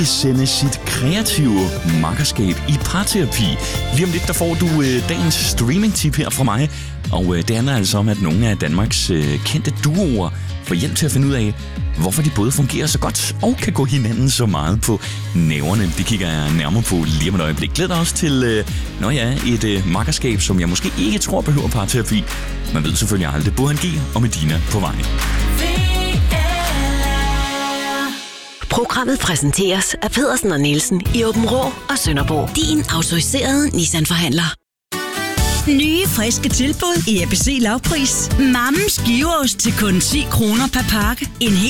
sende sit kreative makkerskab i parterapi. Lige om lidt, der får du dagens streaming-tip her fra mig. Og det handler altså om, at nogle af Danmarks kendte duoer får hjælp til at finde ud af, hvorfor de både fungerer så godt og kan gå hinanden så meget på næverne. Det kigger jeg nærmere på lige om et øjeblik. Glæder også til et makkerskab, som jeg måske ikke tror behøver parterapi. Man ved selvfølgelig aldrig. Burhan G og Medina på vej. Programmet præsenteres af Pedersen og Nielsen i Aabenraa og Sønderborg. Din autoriserede Nissan-forhandler. Nye, friske tilbud i ABC Lavpris. Mammens giveost til kun 10 kroner per pakke. En hel